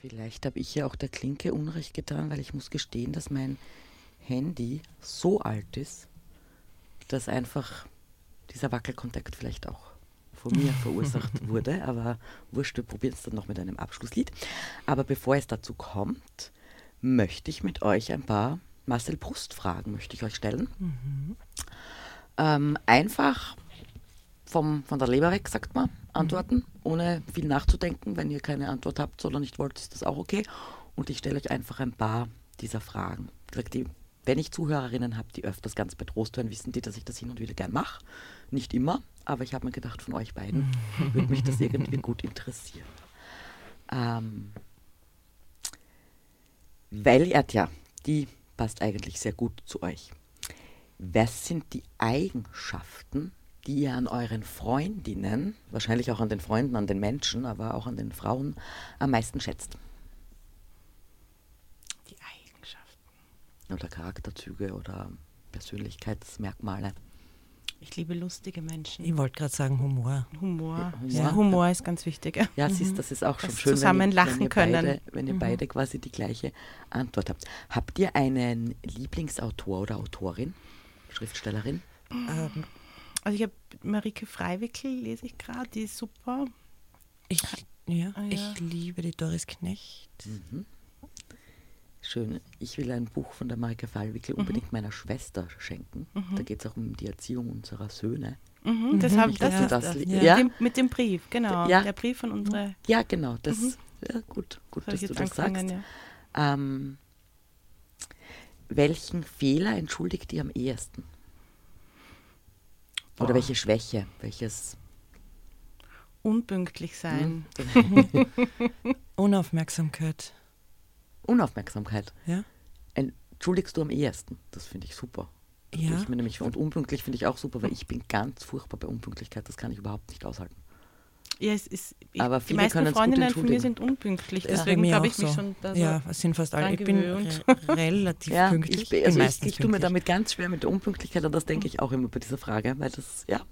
Vielleicht habe ich ja auch der Klinke Unrecht getan, weil ich muss gestehen, dass mein Handy so alt ist, dass einfach dieser Wackelkontakt vielleicht auch von mir verursacht wurde. Aber wurscht, wir probieren es dann noch mit einem Abschlusslied. Aber bevor es dazu kommt, möchte ich mit euch ein paar Marcel Proust-Fragen möchte ich euch stellen. Einfach von der Leber weg, sagt man, antworten, ohne viel nachzudenken. Wenn ihr keine Antwort habt oder nicht wollt, ist das auch okay. Und ich stelle euch einfach ein paar dieser Fragen. Wenn ich Zuhörerinnen habe, die öfters ganz bei Trost hören, wissen die, dass ich das hin und wieder gern mache. Nicht immer, aber ich habe mir gedacht, von euch beiden würde mich das irgendwie gut interessieren. Die passt eigentlich sehr gut zu euch. Was sind die Eigenschaften, die ihr an euren Freundinnen, wahrscheinlich auch an den Freunden, an den Menschen, aber auch an den Frauen, am meisten schätzt? Die Eigenschaften. Oder Charakterzüge oder Persönlichkeitsmerkmale. Ich liebe lustige Menschen. Ich wollte gerade sagen Humor. Humor ist ganz wichtig. Ja, siehst, das ist auch schon Das schön, zusammen lachen können. Wenn ihr beide quasi die gleiche Antwort habt. Habt ihr einen Lieblingsautor oder Autorin, Schriftstellerin? Also ich habe Marike Freiwickel, lese ich gerade, die ist super. Ich liebe die Doris Knecht. Schön. Ich will ein Buch von der Marike Freiwickel unbedingt meiner Schwester schenken. Da geht es auch um die Erziehung unserer Söhne. Mit dem Brief, genau. Ja. Der Brief von unserer... Ja, genau. Das, gut, dass du das sagst. Ja. Welchen Fehler entschuldigt ihr am ehesten? Oder welche Schwäche? Welches? Unpünktlich sein. Unaufmerksamkeit. Unaufmerksamkeit. Ja. Entschuldigst du am ehesten? Das finde ich super. Ja. Und unpünktlich finde ich auch super, weil ich bin ganz furchtbar bei Unpünktlichkeit. Das kann ich überhaupt nicht aushalten. Ja, Aber die viele meisten können es gut Freundinnen von mir entschuldigen. sind unpünktlich, Ja, deswegen bei mir habe auch ich mich so. schon da so Ja, es sind fast alle. dran Ich bin gewöhnt. relativ pünktlich. Ich tue mir damit ganz schwer mit der Unpünktlichkeit und das denke ich auch immer bei dieser Frage, weil das, ja.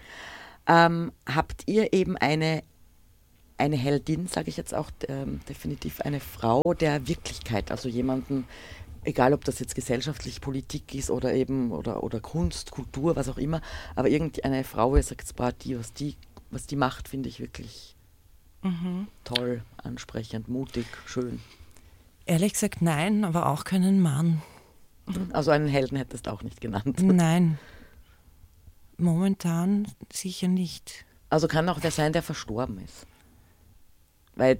Habt ihr eben eine Heldin, sage ich jetzt auch, definitiv eine Frau der Wirklichkeit, also jemanden, egal ob das jetzt gesellschaftlich Politik ist oder eben oder Kunst, Kultur, was auch immer, aber irgendeine Frau, wo ihr sagt, was die macht, finde ich wirklich toll, ansprechend, mutig, schön. Ehrlich gesagt nein, aber auch keinen Mann. Also einen Helden hättest du auch nicht genannt. Nein. Momentan sicher nicht. Also kann auch wer sein, der verstorben ist. Weil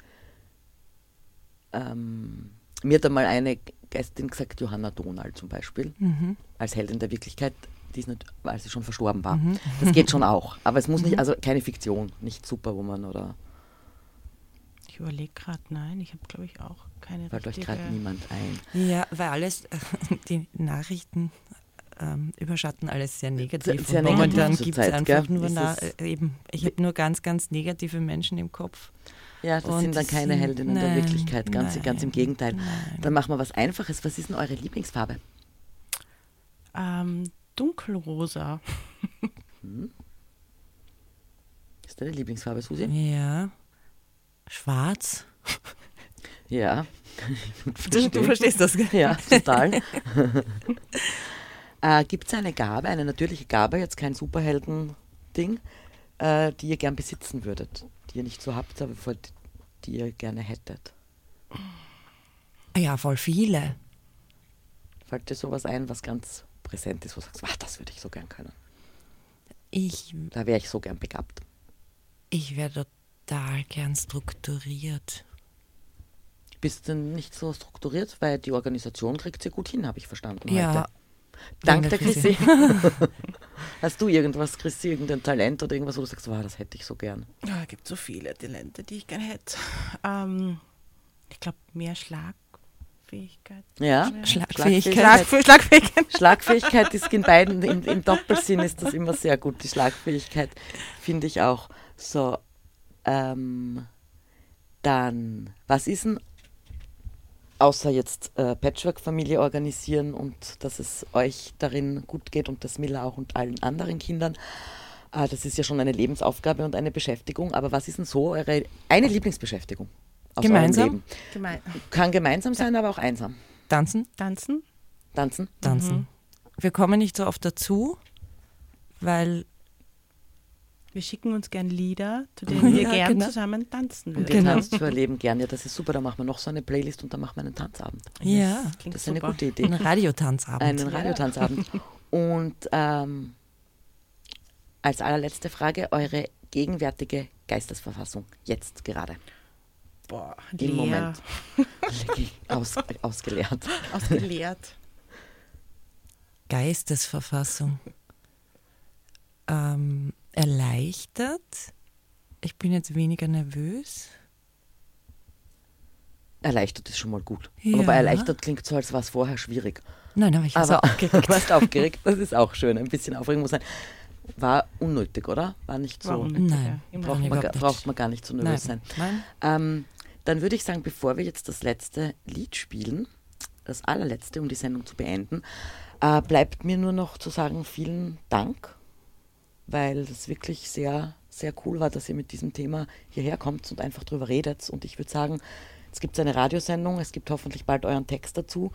mir hat einmal eine Gästin gesagt, Johanna Donald zum Beispiel, als Heldin der Wirklichkeit, die ist nicht, weil sie schon verstorben war. Das geht schon auch. Aber es muss nicht, also keine Fiktion, nicht Superwoman oder. Ich überlege gerade, nein, ich habe glaube ich auch keine Fällt euch richtige... gerade niemand ein. Ja, weil alles, die Nachrichten überschatten alles sehr negativ. Sehr und momentan negativ gibt es zurzeit, einfach gell? nur ich habe nur ganz, ganz negative Menschen im Kopf. Ja, das Und sind dann keine Heldinnen der nein, Wirklichkeit, ganz im Gegenteil. Nein. Dann machen wir was Einfaches. Was ist denn eure Lieblingsfarbe? Dunkelrosa. Ist deine Lieblingsfarbe, Susi? Ja. Schwarz. Ja. Du verstehst das, gell? Ja, total. Gibt es eine Gabe, eine natürliche Gabe, jetzt kein Superhelden-Ding, die ihr gern besitzen würdet, die ihr nicht so habt, aber die ihr gerne hättet? Ja, voll viele. Fällt dir sowas ein, was ganz präsent ist, wo du sagst, das würde ich so gern können? Da wäre ich so gern begabt. Ich wäre total gern strukturiert. Bist du nicht so strukturiert, weil die Organisation kriegt sie gut hin, habe ich verstanden Ja. heute. Dank der Chrissy. Hast du irgendwas, Chrissy, irgendein Talent oder irgendwas, wo du sagst, das hätte ich so gern? Ja, es gibt so viele Talente, die ich gerne hätte. Ich glaube, mehr Schlagfähigkeit. Ja, Schlagfähigkeit. Schlagfähigkeit ist in beiden, im Doppelsinn ist das immer sehr gut. Die Schlagfähigkeit finde ich auch. So, dann, was ist denn, außer jetzt Patchwork-Familie organisieren und dass es euch darin gut geht und das Miller auch und allen anderen Kindern, das ist ja schon eine Lebensaufgabe und eine Beschäftigung, aber was ist denn so eine Lieblingsbeschäftigung? aus Gemeinsam? eurem Leben. Gemein. Kann gemeinsam sein, aber auch einsam. Tanzen? Tanzen? Tanzen. Tanzen. Wir kommen nicht so oft dazu, weil Wir schicken uns gern Lieder, zu denen wir Ja, gern genau. zusammen tanzen Und würden. wir Genau. tanzen für Leben gern. Ja, das ist super. Da machen wir noch so eine Playlist und dann machen wir einen Tanzabend. ja, Klingt Das ist eine super. gute Idee. ein Radiotanzabend. Einen Radiotanzabend. Und als allerletzte Frage, eure gegenwärtige Geistesverfassung, jetzt gerade, Boah, im leer, Moment. Ausgeleert. ausgeleert. Geistesverfassung. Erleichtert. Ich bin jetzt weniger nervös. Erleichtert ist schon mal gut. Ja. Aber bei erleichtert klingt so, als war es vorher schwierig. Nein, aber ich war so Aber aufgeregt. du warst aufgeregt, das ist auch schön. Ein bisschen Aufregung muss sein. War unnötig, oder? War nicht so. War unnötig, Nein. ja. Braucht man, überhaupt nicht. braucht man gar nicht so nervös sein. Nein. Dann würde ich sagen, bevor wir jetzt das letzte Lied spielen, das allerletzte, um die Sendung zu beenden, bleibt mir nur noch zu sagen, vielen Dank, weil das wirklich sehr, sehr cool war, dass ihr mit diesem Thema hierher kommt und einfach drüber redet. Und ich würde sagen, es gibt eine Radiosendung, es gibt hoffentlich bald euren Text dazu.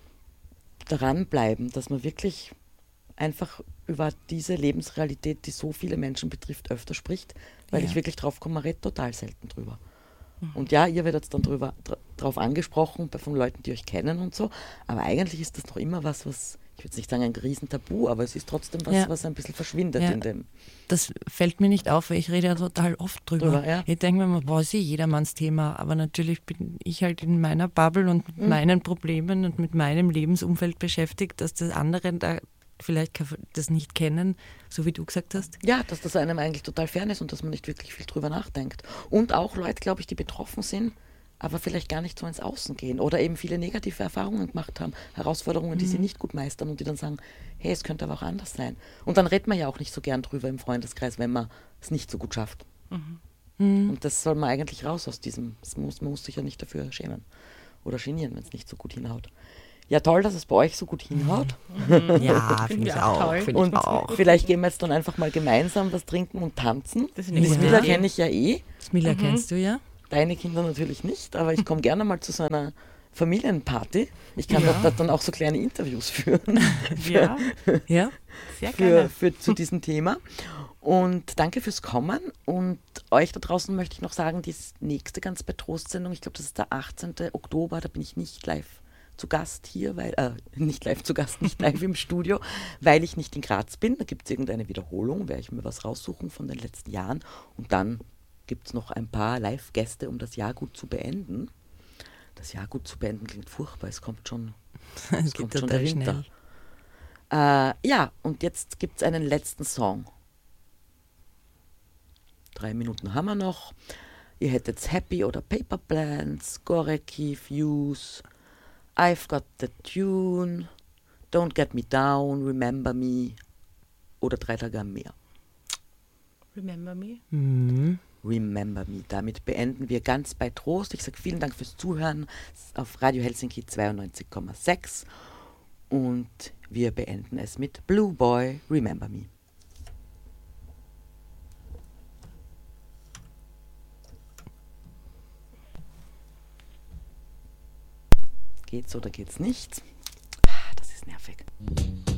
Daran bleiben, dass man wirklich einfach über diese Lebensrealität, die so viele Menschen betrifft, öfter spricht, weil Ja. ich wirklich drauf komme, man redet total selten drüber. Und ja, ihr werdet dann drauf angesprochen von Leuten, die euch kennen und so, aber eigentlich ist das noch immer was, ich würde nicht sagen ein Riesentabu, aber es ist trotzdem was, Ja. was ein bisschen verschwindet Ja. in dem. Das fällt mir nicht auf, weil ich rede ja total oft drüber. Drüber, ja. Ich denke mir, boah, ist jedermanns Thema, aber natürlich bin ich halt in meiner Bubble und mit meinen Problemen und mit meinem Lebensumfeld beschäftigt, dass das andere da vielleicht das nicht kennen, so wie du gesagt hast. Ja, dass das einem eigentlich total fern ist und dass man nicht wirklich viel drüber nachdenkt. Und auch Leute, glaube ich, die betroffen sind, aber vielleicht gar nicht so ins Außen gehen oder eben viele negative Erfahrungen gemacht haben, Herausforderungen, die sie nicht gut meistern und die dann sagen, hey, es könnte aber auch anders sein. Und dann redet man ja auch nicht so gern drüber im Freundeskreis, wenn man es nicht so gut schafft. Und das soll man eigentlich raus aus diesem, man muss sich ja nicht dafür schämen oder genieren, wenn es nicht so gut hinhaut. Ja, toll, dass es bei euch so gut hinhaut. Ja, Finden wir auch toll. Finde Und vielleicht gehen wir jetzt dann einfach mal gemeinsam was trinken und tanzen. Das ist eine Die gute Smilla Idee. kenne ich ja eh, Smilla kennst du ja. deine Kinder natürlich nicht, aber ich komme gerne mal zu so einer Familienparty. Ich kann dort dann auch so kleine Interviews führen Ja, Ja? sehr gerne. zu diesem Thema. Und danke fürs Kommen. Und euch da draußen möchte ich noch sagen, die nächste ganz bei Trost-Sendung, ich glaube, das ist der 18. Oktober, da bin ich nicht live zu Gast hier, nicht live zu Gast, nicht live im Studio, weil ich nicht in Graz bin. Da gibt es irgendeine Wiederholung, werde ich mir was raussuchen von den letzten Jahren. Und dann gibt es noch ein paar Live-Gäste, um das Jahr gut zu beenden. Das Jahr gut zu beenden klingt furchtbar, es kommt schon, Es kommt geht schon der total Winter. schnell. Ja, und jetzt gibt es einen letzten Song. 3 Minuten haben wir noch. Ihr hättet Happy oder Paper Plans, Goreki, Fuse, I've Got the Tune, Don't Get Me Down, Remember Me oder 3 Tage am Meer. Remember me. Remember Me. Damit beenden wir ganz bei Trost. Ich sage vielen Dank fürs Zuhören auf Radio Helsinki 92,6 und wir beenden es mit Blue Boy, Remember Me. Geht's oder geht's nicht? Das ist nervig.